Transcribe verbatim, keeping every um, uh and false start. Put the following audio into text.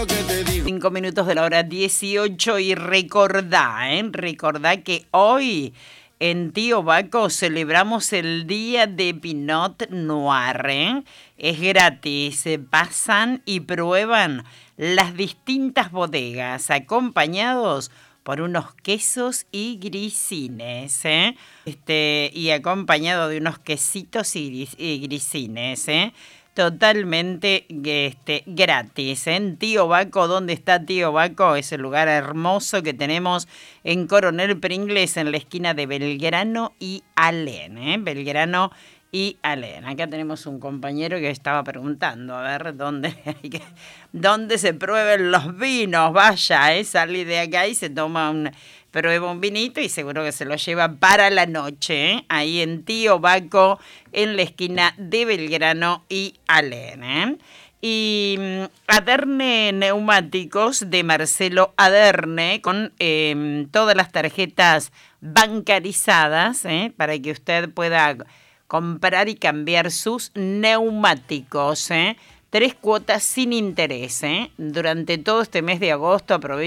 lo que te digo. Cinco minutos de la hora dieciocho y recordá, ¿eh? Recordá que hoy en Tío Baco celebramos el día de Pinot Noir, ¿eh? Es gratis, se pasan y prueban las distintas bodegas acompañados por unos quesos y grisines, ¿eh? Este, y acompañado de unos quesitos y, gris, y grisines, ¿eh? Totalmente este, gratis. En Tío Baco, ¿dónde está Tío Baco? Es el lugar hermoso que tenemos en Coronel Pringles, en la esquina de Belgrano y Alén, ¿eh? Belgrano y Alén. Acá tenemos un compañero que estaba preguntando, a ver, ¿dónde, dónde se prueben los vinos? Vaya, ¿eh? Salí de acá y se toma un... prueba un vinito y seguro que se lo lleva para la noche, ¿eh? Ahí en Tío Baco, en la esquina de Belgrano y Alén, ¿eh? Y um, Aderne Neumáticos de Marcelo Aderne, con eh, todas las tarjetas bancarizadas, ¿eh? Para que usted pueda comprar y cambiar sus neumáticos, ¿eh? Tres cuotas sin interés, ¿eh? Durante todo este mes de agosto aproveche